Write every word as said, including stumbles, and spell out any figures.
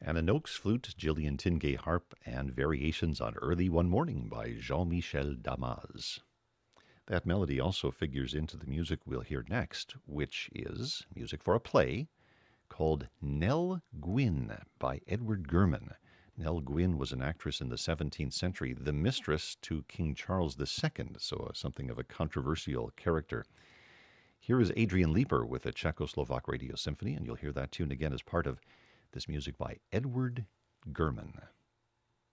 Anna Noakes flute, Gillian Tingay harp, and Variations on Early One Morning by Jean-Michel Damas. That melody also figures into the music we'll hear next, which is music for a play called Nell Gwyn by Edward Gurman. Nell Gwyn was an actress in the seventeenth century, the mistress to King Charles the Second, so something of a controversial character. Here is Adrian Leeper with a Czechoslovak Radio Symphony, and you'll hear that tune again as part of this music by Edward Gurman.